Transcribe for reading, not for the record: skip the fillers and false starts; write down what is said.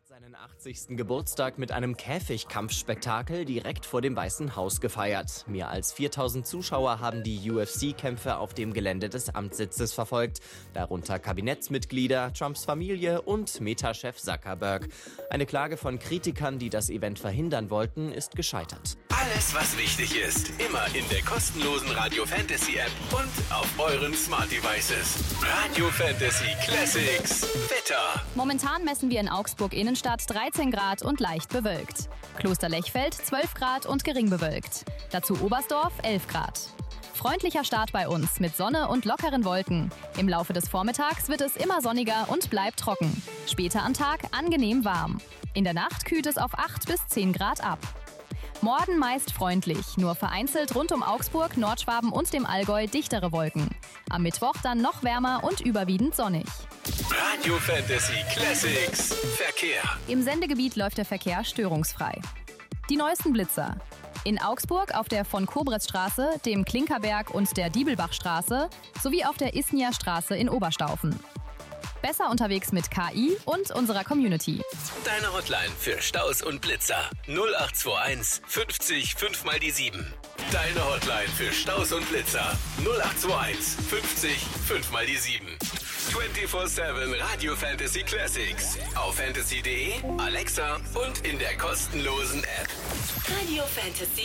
Seinen 80. Geburtstag mit einem Käfigkampfspektakel direkt vor dem Weißen Haus gefeiert. Mehr als 4000 Zuschauer haben die UFC-Kämpfe auf dem Gelände des Amtssitzes verfolgt. Darunter Kabinettsmitglieder, Trumps Familie und Meta-Chef Zuckerberg. Eine Klage von Kritikern, die das Event verhindern wollten, ist gescheitert. Alles, was wichtig ist, immer in der kostenlosen Radio Fantasy App und auf euren Smart Devices. Radio Fantasy Classics. Wetter. Momentan messen wir in Augsburg Innenstadt 13 Grad und leicht bewölkt. Kloster Lechfeld 12 Grad und gering bewölkt. Dazu Oberstdorf 11 Grad. Freundlicher Start bei uns mit Sonne und lockeren Wolken. Im Laufe des Vormittags wird es immer sonniger und bleibt trocken. Später am Tag angenehm warm. In der Nacht kühlt es auf 8 bis 10 Grad ab. Morgen meist freundlich, nur vereinzelt rund um Augsburg, Nordschwaben und dem Allgäu dichtere Wolken. Am Mittwoch dann noch wärmer und überwiegend sonnig. Radio Fantasy Classics. Verkehr. Im Sendegebiet läuft der Verkehr störungsfrei. Die neuesten Blitzer. In Augsburg auf der von Kobretzstraße, dem Klinkerberg und der Diebelbachstraße sowie auf der Isnierstraße in Oberstaufen. Besser unterwegs mit KI und unserer Community. Deine Hotline für Staus und Blitzer 0821 50 5 mal die 7. Deine Hotline für Staus und Blitzer 0821 50 5 mal die 7. 24/7 Radio Fantasy Classics. Auf fantasy.de, Alexa und in der kostenlosen App. Radio Fantasy